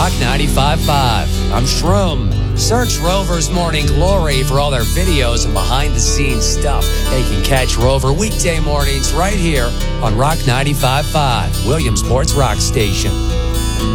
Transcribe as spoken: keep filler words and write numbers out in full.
Rock ninety-five point five. I'm Shroom. Search Rover's Morning Glory for all their videos and behind-the-scenes stuff. They can catch Rover weekday mornings right here on Rock ninety-five point five, Williamsport's rock station.